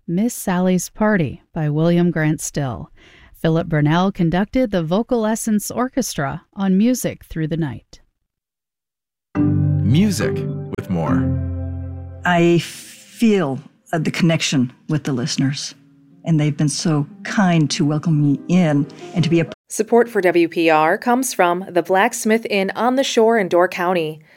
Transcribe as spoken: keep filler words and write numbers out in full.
Miss Sally's Party by William Grant Still. Philip Burnell conducted the Vocal Essence Orchestra on Music Through the Night. Music with more. I feel uh, the connection with the listeners, and they've been so kind to welcome me in and to be a Support for W P R comes from the Blacksmith Inn on the Shore in Door County.